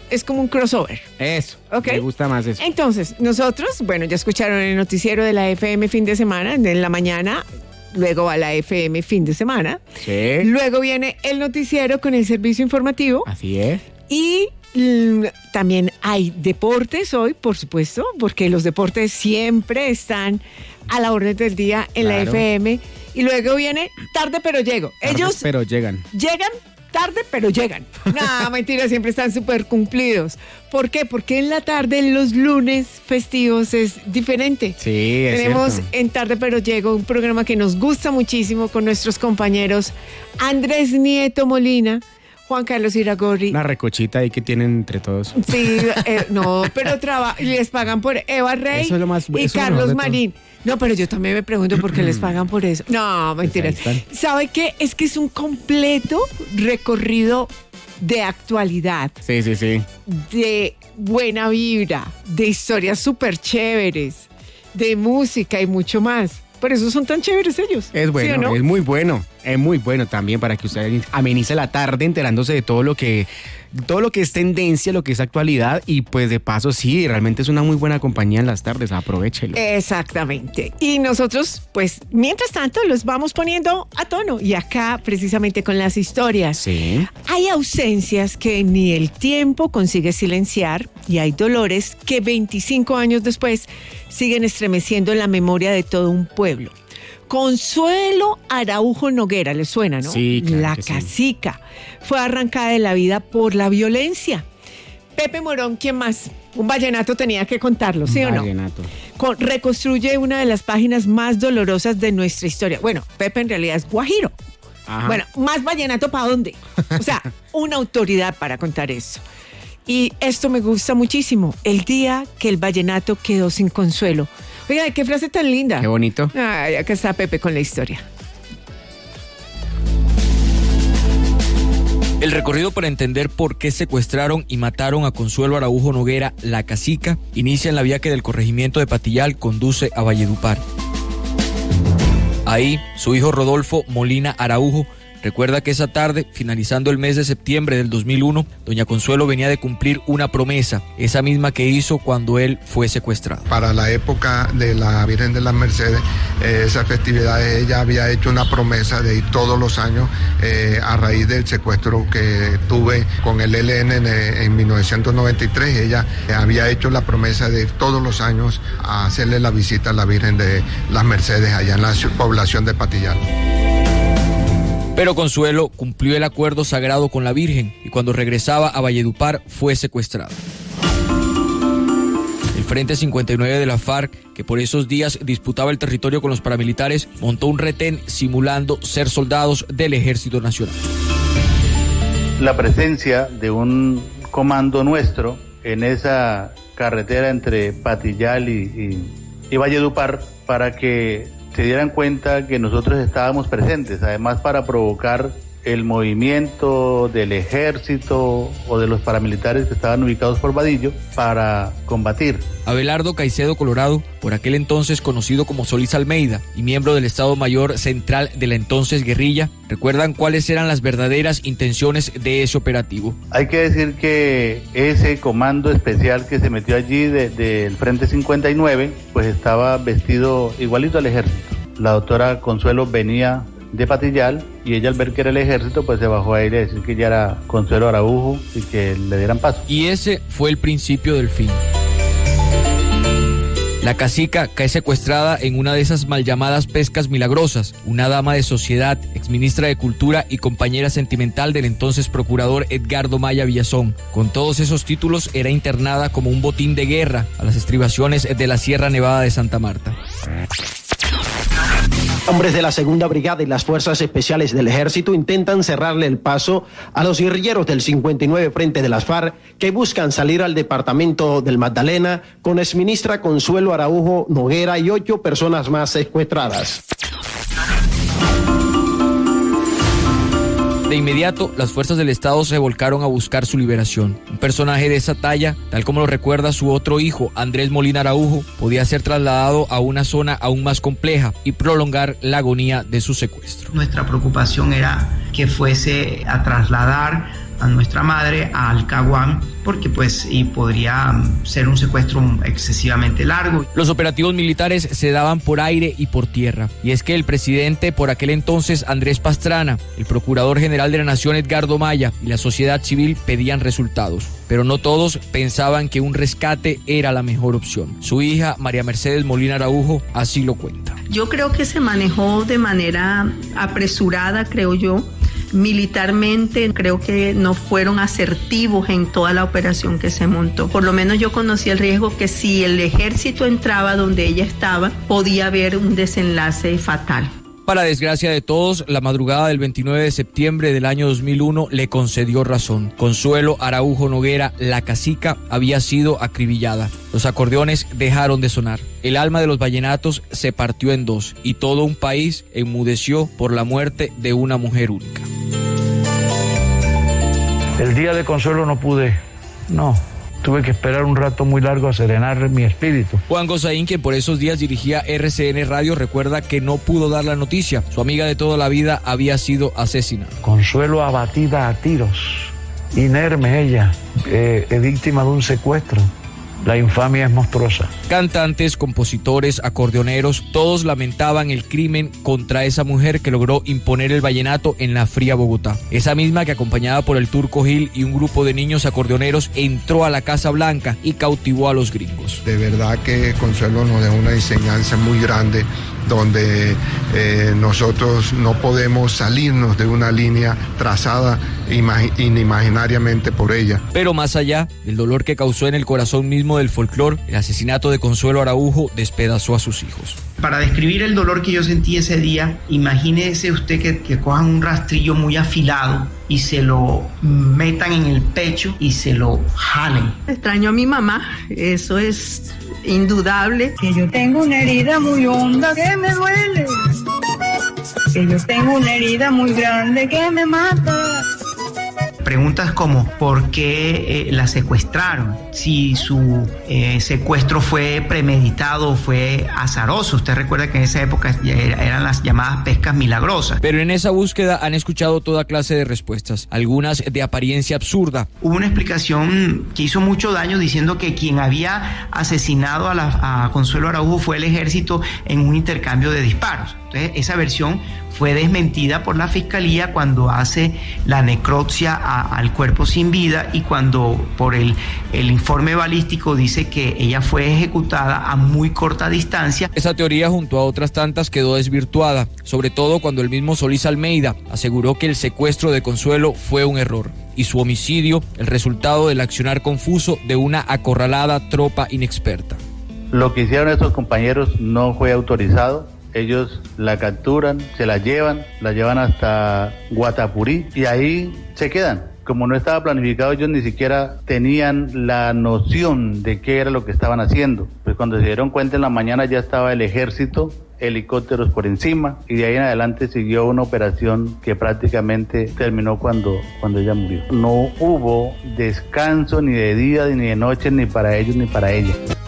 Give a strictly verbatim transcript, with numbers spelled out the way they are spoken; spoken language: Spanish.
es como un crossover. Eso, ¿Okay? Me gusta más eso. Entonces, nosotros, bueno, ya escucharon el noticiero de la F M fin de semana, en la mañana, luego va la F M fin de semana. Sí. Luego viene el noticiero con el servicio informativo. Así es. Y mm, también hay deportes hoy, por supuesto, porque los deportes siempre están a la orden del día en Claro. la F M. Y luego viene tarde pero llego. Tarde, Ellos pero llegan. llegan tarde pero llegan. No, mentira, siempre están súper cumplidos. ¿Por qué? Porque en la tarde, los lunes festivos es diferente. Sí, es Tenemos cierto. en Tarde pero Llego un programa que nos gusta muchísimo con nuestros compañeros Andrés Nieto Molina, Juan Carlos Iragorri. Una recochita ahí que tienen entre todos. Sí, eh, no, pero traba, les pagan por Eva Rey Eso es lo más- y eso es lo mejor Carlos de todo. Marín. No, pero yo también me pregunto por qué les pagan por eso. No, mentira. Pues ahí están. ¿Sabe qué? Es que es un completo recorrido de actualidad, Sí, sí, sí. de buena vibra, de historias súper chéveres, de música y mucho más. Por eso son tan chéveres ellos. Es bueno, ¿Sí o no? es muy bueno. Es muy bueno también para que usted amenice la tarde enterándose de todo lo que todo lo que es tendencia, lo que es actualidad y pues de paso sí, realmente es una muy buena compañía en las tardes, aprovechelo. Exactamente. Y nosotros, pues, mientras tanto, los vamos poniendo a tono. Y acá, precisamente con las historias, Sí. hay ausencias que ni el tiempo consigue silenciar y hay dolores que veinticinco años después siguen estremeciendo en la memoria de todo un pueblo. Consuelo Araujo Noguera, ¿le suena, no? Sí, claro La que sí. cacica. Fue arrancada de la vida por la violencia. Pepe Morón, ¿quién más? Un vallenato tenía que contarlo, ¿sí o no? Vallenato. Con- reconstruye una de las páginas más dolorosas de nuestra historia. Bueno, Pepe en realidad es guajiro. Ajá. Bueno, ¿más vallenato para dónde? O sea, una autoridad para contar eso. Y esto me gusta muchísimo. El día que el vallenato quedó sin consuelo. Oiga, qué frase tan linda. Qué bonito. Ay, acá está Pepe con la historia. El recorrido para entender por qué secuestraron y mataron a Consuelo Araujo Noguera, la cacica, inicia en la vía que del corregimiento de Patillal conduce a Valledupar. Ahí, su hijo Rodolfo Molina Araujo recuerda que esa tarde, finalizando el mes de septiembre del dos mil uno, doña Consuelo venía de cumplir una promesa, esa misma que hizo cuando él fue secuestrado. Para la época de la Virgen de las Mercedes, eh, esa festividad, ella había hecho una promesa de ir todos los años eh, a raíz del secuestro que tuve con el E L N en, en mil novecientos noventa y tres. Ella había hecho la promesa de ir todos los años a hacerle la visita a la Virgen de las Mercedes allá en la población de Patillal. Pero Consuelo cumplió el acuerdo sagrado con la Virgen y cuando regresaba a Valledupar fue secuestrado. El Frente cincuenta y nueve de la FARC, que por esos días disputaba el territorio con los paramilitares, montó un retén simulando ser soldados del Ejército Nacional. La presencia de un comando nuestro en esa carretera entre Patillal y, y, y Valledupar para que se dieran cuenta que nosotros estábamos presentes, además para provocar el movimiento del ejército o de los paramilitares que estaban ubicados por Vadillo para combatir. Abelardo Caicedo Colorado, por aquel entonces conocido como Solís Almeida y miembro del Estado Mayor Central de la entonces guerrilla, recuerdan cuáles eran las verdaderas intenciones de ese operativo. Hay que decir que ese comando especial que se metió allí del de, Frente cincuenta y nueve, pues estaba vestido igualito al ejército. La doctora Consuelo venía de Patillal y ella al ver que era el ejército pues se bajó a ir a decir que ya era Consuelo Araujo y que le dieran paso. Y ese fue el principio del fin. La cacica cae secuestrada en una de esas mal llamadas pescas milagrosas. Una dama de sociedad, exministra de Cultura y compañera sentimental del entonces procurador Edgardo Maya Villazón. Con todos esos títulos era internada como un botín de guerra a las estribaciones de la Sierra Nevada de Santa Marta. Hombres de la Segunda Brigada y las Fuerzas Especiales del Ejército intentan cerrarle el paso a los guerrilleros del cincuenta y nueve Frente de las FARC que buscan salir al departamento del Magdalena con exministra Consuelo Araujo Noguera y ocho personas más secuestradas. De inmediato, las fuerzas del Estado se volcaron a buscar su liberación. Un personaje de esa talla, tal como lo recuerda su otro hijo, Andrés Molina Araujo, podía ser trasladado a una zona aún más compleja y prolongar la agonía de su secuestro. Nuestra preocupación era que fuese a trasladar a nuestra madre al Caguán, porque pues y podría ser un secuestro excesivamente largo. Los operativos militares se daban por aire y por tierra, y es que el presidente por aquel entonces, Andrés Pastrana, el procurador general de la Nación, Edgardo Maya, y la sociedad civil pedían resultados, pero no todos pensaban que un rescate era la mejor opción. Su hija, María Mercedes Molina Araujo, así lo cuenta. Yo creo que se manejó de manera apresurada, creo yo. Militarmente creo que no fueron asertivos en toda la operación que se montó. Por lo menos yo conocí el riesgo que si el ejército entraba donde ella estaba, podía haber un desenlace fatal. Para desgracia de todos, la madrugada del veintinueve de septiembre del año dos mil uno le concedió razón. Consuelo Araujo Noguera, la cacica, había sido acribillada. Los acordeones dejaron de sonar. El alma de los vallenatos se partió en dos y todo un país enmudeció por la muerte de una mujer única. El día de Consuelo no pude, no. Tuve que esperar un rato muy largo a serenar mi espíritu. Juan Gozaín, quien por esos días dirigía R C N Radio, recuerda que no pudo dar la noticia. Su amiga de toda la vida había sido asesinada. Consuelo abatida a tiros, inerme ella, eh, víctima de un secuestro. La infamia es monstruosa. Cantantes, compositores, acordeoneros, todos lamentaban el crimen contra esa mujer que logró imponer el vallenato en la fría Bogotá. Esa misma que, acompañada por el Turco Gil y un grupo de niños acordeoneros, entró a la Casa Blanca y cautivó a los gringos. De verdad que Consuelo nos dejó una enseñanza muy grande, donde eh, nosotros no podemos salirnos de una línea trazada imag- inimaginariamente por ella. Pero más allá del dolor que causó en el corazón mismo del folclore, el asesinato de Consuelo Araujo despedazó a sus hijos. Para describir el dolor que yo sentí ese día, imagínese usted que, que cojan un rastrillo muy afilado y se lo metan en el pecho y se lo jalen. Extraño a mi mamá, eso es indudable. Que yo tengo una herida muy honda que me duele, que yo tengo una herida muy grande que me mata. Preguntas como ¿por qué eh, la secuestraron? Si su eh, secuestro fue premeditado o fue azaroso. Usted recuerda que en esa época eran las llamadas pescas milagrosas. Pero en esa búsqueda han escuchado toda clase de respuestas, algunas de apariencia absurda. Hubo una explicación que hizo mucho daño diciendo que quien había asesinado a, la, a Consuelo Araujo fue el ejército en un intercambio de disparos. Entonces, esa versión fue desmentida por la fiscalía cuando hace la necropsia a, al cuerpo sin vida y cuando por el, el informe balístico dice que ella fue ejecutada a muy corta distancia. Esa teoría, junto a otras tantas, quedó desvirtuada, sobre todo cuando el mismo Solís Almeida aseguró que el secuestro de Consuelo fue un error y su homicidio el resultado del accionar confuso de una acorralada tropa inexperta. Lo que hicieron estos compañeros no fue autorizado. Ellos la capturan, se la llevan, la llevan hasta Guatapurí y ahí se quedan. Como no estaba planificado, ellos ni siquiera tenían la noción de qué era lo que estaban haciendo. Pues cuando se dieron cuenta en la mañana ya estaba el ejército, helicópteros por encima, y de ahí en adelante siguió una operación que prácticamente terminó cuando, cuando ella murió. No hubo descanso ni de día ni de noche ni para ellos ni para ella.